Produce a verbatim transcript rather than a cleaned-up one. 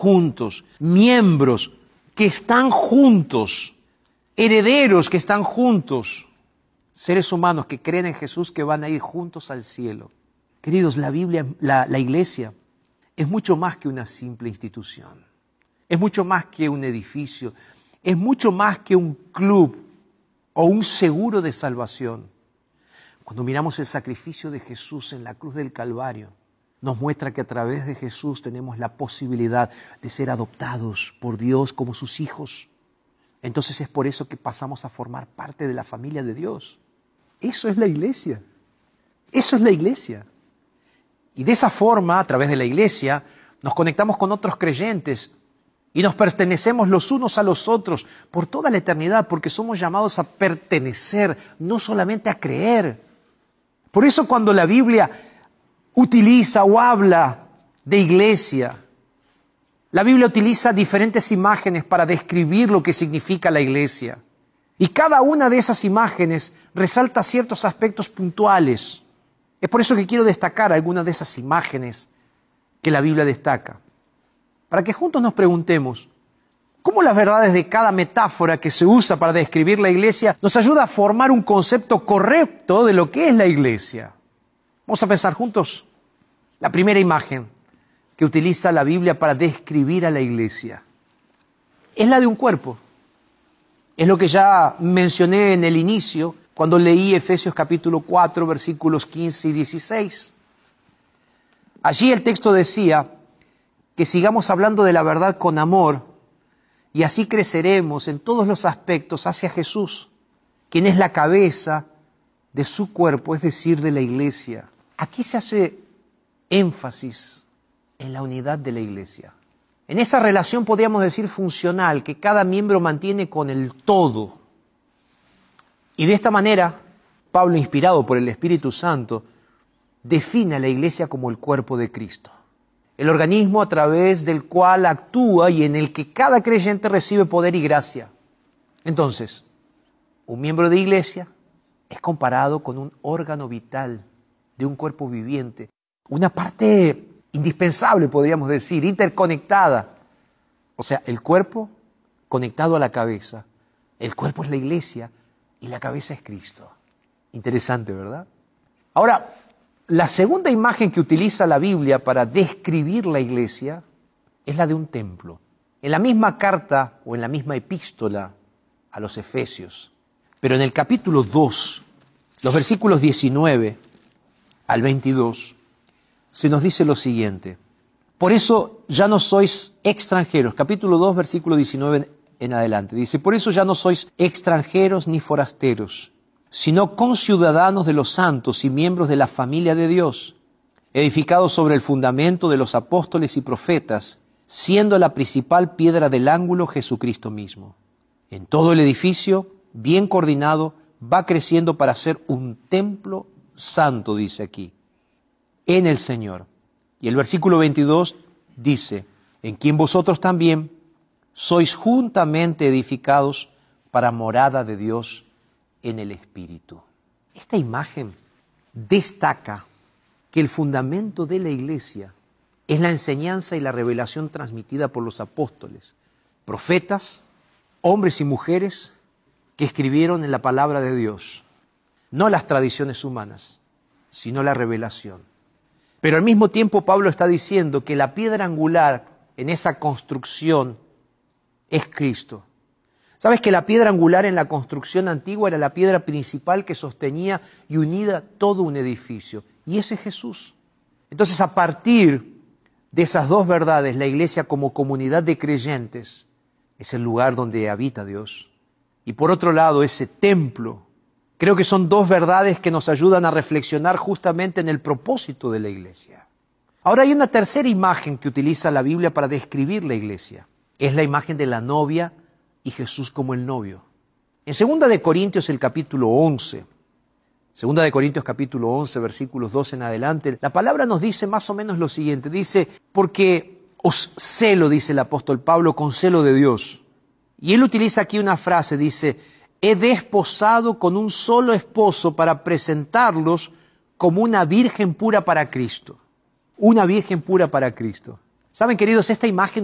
juntos, miembros que están juntos, herederos que están juntos, seres humanos que creen en Jesús que van a ir juntos al cielo. Queridos, la Biblia, la, la iglesia es mucho más que una simple institución, es mucho más que un edificio, es mucho más que un club o un seguro de salvación. Cuando miramos el sacrificio de Jesús en la cruz del Calvario, nos muestra que a través de Jesús tenemos la posibilidad de ser adoptados por Dios como sus hijos. Entonces es por eso que pasamos a formar parte de la familia de Dios. Eso es la iglesia. Eso es la iglesia. Y de esa forma, a través de la iglesia, nos conectamos con otros creyentes y nos pertenecemos los unos a los otros por toda la eternidad, porque somos llamados a pertenecer, no solamente a creer. Por eso cuando la Biblia utiliza o habla de iglesia, la Biblia utiliza diferentes imágenes para describir lo que significa la iglesia. Y cada una de esas imágenes resalta ciertos aspectos puntuales. Es por eso que quiero destacar algunas de esas imágenes que la Biblia destaca, para que juntos nos preguntemos cómo las verdades de cada metáfora que se usa para describir la iglesia nos ayuda a formar un concepto correcto de lo que es la iglesia. Vamos a pensar juntos la primera imagen que utiliza la Biblia para describir a la iglesia. Es la de un cuerpo. Es lo que ya mencioné en el inicio cuando leí Efesios capítulo cuatro, versículos quince y dieciséis. Allí el texto decía que sigamos hablando de la verdad con amor y así creceremos en todos los aspectos hacia Jesús, quien es la cabeza de su cuerpo, es decir, de la iglesia. Aquí se hace énfasis en la unidad de la iglesia. En esa relación podríamos decir funcional que cada miembro mantiene con el todo. Y de esta manera, Pablo, inspirado por el Espíritu Santo, define a la iglesia como el cuerpo de Cristo. El organismo a través del cual actúa y en el que cada creyente recibe poder y gracia. Entonces, un miembro de iglesia es comparado con un órgano vital de un cuerpo viviente, una parte indispensable, podríamos decir, interconectada. O sea, el cuerpo conectado a la cabeza. El cuerpo es la iglesia y la cabeza es Cristo. Interesante, ¿verdad? Ahora, la segunda imagen que utiliza la Biblia para describir la iglesia es la de un templo. En la misma carta o en la misma epístola a los Efesios, pero en el capítulo dos, los versículos diecinueve al veintidós, se nos dice lo siguiente: por eso ya no sois extranjeros, capítulo dos, versículo diecinueve en adelante, dice, por eso ya no sois extranjeros ni forasteros, sino conciudadanos de los santos y miembros de la familia de Dios, edificados sobre el fundamento de los apóstoles y profetas, siendo la principal piedra del ángulo Jesucristo mismo. En todo el edificio, bien coordinado, va creciendo para ser un templo santo, dice aquí, en el Señor. Y el versículo veintidós dice, en quien vosotros también sois juntamente edificados para morada de Dios en el Espíritu. Esta imagen destaca que el fundamento de la iglesia es la enseñanza y la revelación transmitida por los apóstoles, profetas, hombres y mujeres que escribieron en la palabra de Dios, no las tradiciones humanas, sino la revelación. Pero al mismo tiempo Pablo está diciendo que la piedra angular en esa construcción es Cristo. ¿Sabes que la piedra angular en la construcción antigua era la piedra principal que sostenía y unía todo un edificio? Y ese es Jesús. Entonces, a partir de esas dos verdades, la iglesia como comunidad de creyentes es el lugar donde habita Dios. Y por otro lado, ese templo, creo que son dos verdades que nos ayudan a reflexionar justamente en el propósito de la iglesia. Ahora hay una tercera imagen que utiliza la Biblia para describir la iglesia. Es la imagen de la novia y Jesús como el novio. En segunda de Corintios, el capítulo once, segunda de Corintios capítulo once, versículos doce en adelante, la palabra nos dice más o menos lo siguiente. Dice, porque os celo, dice el apóstol Pablo, con celo de Dios. Y él utiliza aquí una frase, dice, he desposado con un solo esposo para presentarlos como una virgen pura para Cristo. Una virgen pura para Cristo. ¿Saben, queridos? Esta imagen